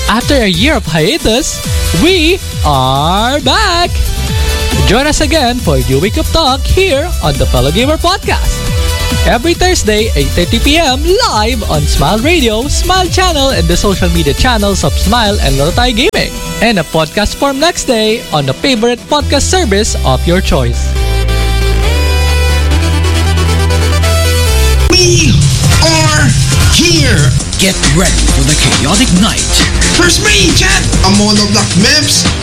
After a year of hiatus, we are back! Join us again for a new week of talk here on the Fellow Gamer Podcast. Every Thursday, 8:30 p.m. live on Smile Radio, Smile Channel, and the social media channels of Smile and Lorotay Gaming. And a podcast form next day on the favorite podcast service of your choice. We are here! Get ready for the chaotic night. First me, chat! I'm Mono Black Mems.